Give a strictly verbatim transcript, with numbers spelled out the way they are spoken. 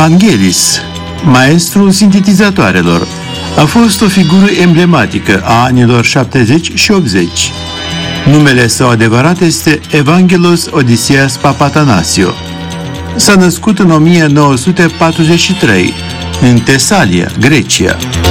Vangelis, maestrul sintetizatoarelor, a fost o figură emblematică a anilor șaptezeci și optzeci. Numele său adevărat este Evangelos Odisias Papatanasio. S-a născut în o mie nouă sute patruzeci și trei, în Tesalia, Grecia.